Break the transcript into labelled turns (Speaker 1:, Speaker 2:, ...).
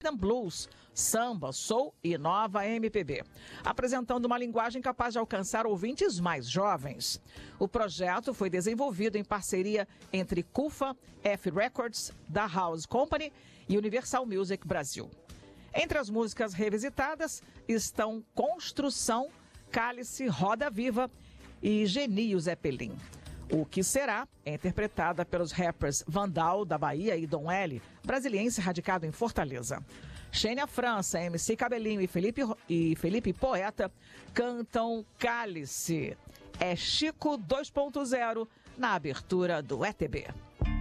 Speaker 1: blues, samba, soul e nova MPB, apresentando uma linguagem capaz de alcançar ouvintes mais jovens. O projeto foi desenvolvido em parceria entre CUFA, F Records, da House Company e Universal Music Brasil. Entre as músicas revisitadas estão Construção, Cálice, Roda Viva e Genio Zeppelin. O Que Será é interpretada pelos rappers Vandal, da Bahia, e Dom L, brasiliense radicado em Fortaleza. Xênia França, MC Cabelinho e Felipe Poeta cantam Cálice. É Chico 2.0 na abertura do ETB.